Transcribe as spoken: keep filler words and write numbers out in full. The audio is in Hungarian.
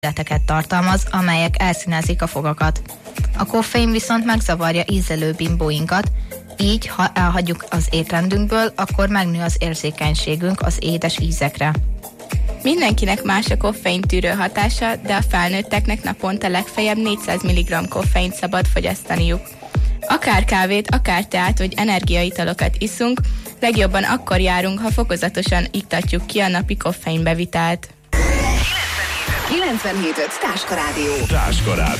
illeteket tartalmaz, amelyek elszínezik a fogakat. A koffein viszont megzavarja ízlelő bimbóinkat, így, ha elhagyjuk az étrendünkből, akkor megnő az érzékenységünk az édes ízekre. Mindenkinek más a koffein tűrő hatása, de a felnőtteknek naponta legfeljebb négyszáz milligramm koffeint szabad fogyasztaniuk. Akár kávét, akár teát vagy energiaitalokat iszunk, legjobban akkor járunk, ha fokozatosan iktatjuk ki a napi koffeinbevitelt. kilencvenhét öt Táska Rádió. Táska Rádió.